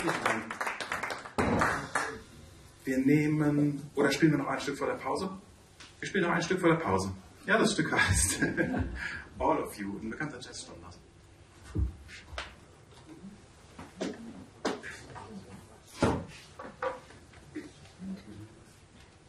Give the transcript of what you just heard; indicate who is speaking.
Speaker 1: herzlichen Dank. Wir nehmen, oder spielen wir noch ein Stück vor der Pause? Wir spielen noch ein Stück vor der Pause. Ja, das Stück heißt All of You, ein bekannter Jazzstandard.